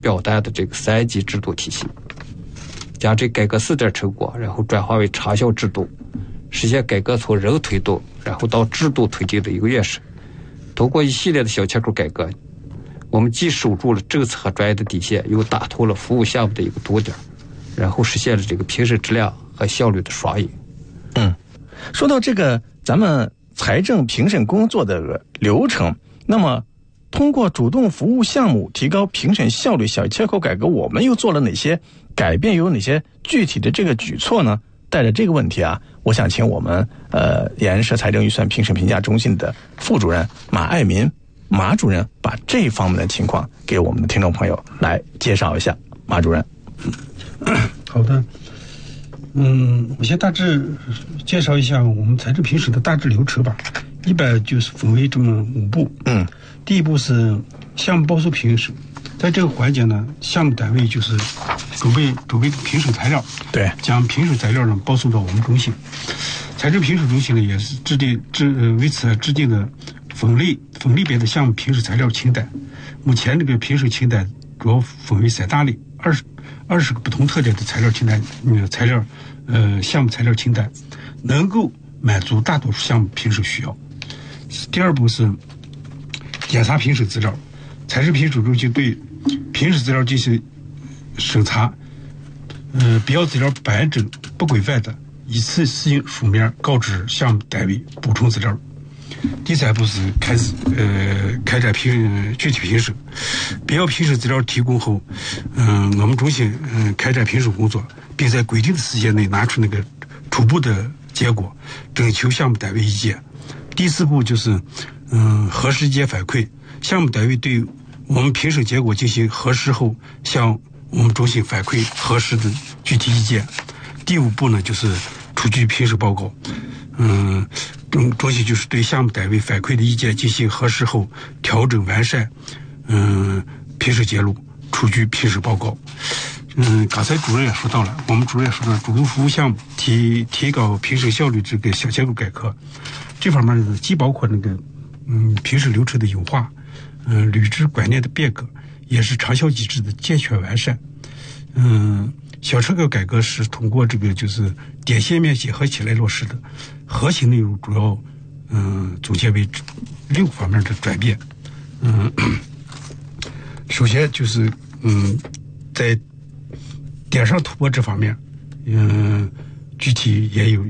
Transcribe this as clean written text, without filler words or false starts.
表达的这个3级制度体系，将这改革4点成果，然后转化为长效制度，实现改革从人推动，然后到制度推进的一个跃升。通过一系列的小切口改革，我们既守住了政策和专业的底线，又打通了服务项目的一个堵点，然后实现了这个评审质量和效率的双赢。 说到这个咱们财政评审工作的流程，那么通过主动服务项目提高评审效率小切口改革，我们又做了哪些改变，有哪些具体的这个举措呢？带着这个问题啊，我想请我们延安市财政预算评审评价中心的副主任马爱民马主任把这方面的情况给我们的听众朋友来介绍一下。马主任。 好的，我先大致介绍一下我们财政评审的大致流程吧。一般就是分为这么5步。第一步是项目报诉评审，在这个环节呢，项目单位就是准备评审材料， 对， 将评审材料呢报送到我们中心。财政评审中心呢也是为此制定的分类别的项目评审材料清单。目前这个评审清单主要分为3大类，20个不同特点的材料清单，项目材料清单能够满足大多数项目评审需要。第二步是检查评审资料，财政评审中心对评审资料进行审查，必要资料不完整不规范的，依次性书面告知项目单位补充资料。第3步是开展具体评审，必要评审资料提供后，我们中心开展评审工作，并在规定的时间内拿出那个初步的结果，征求项目单位意见。第4步就是核实意见反馈，项目单位对我们评审结果进行核实后，向我们中心反馈核实的具体意见。第5步呢就是出具评审报告，中心就是对项目单位反馈的意见进行核实后，调整完善评审结论，出具评审报告。刚才主任也说到了，我们主任也说到了主动服务项目提高评审效率这个小切口改革，这方面呢既包括那个评审流程的优化，履职观念的变革，也是长效机制的健全完善。小切口改革是通过这个就是点线面结合起来落实的，核心内容主要总结为6方面的转变。首先就是在点上突破这方面，具体也有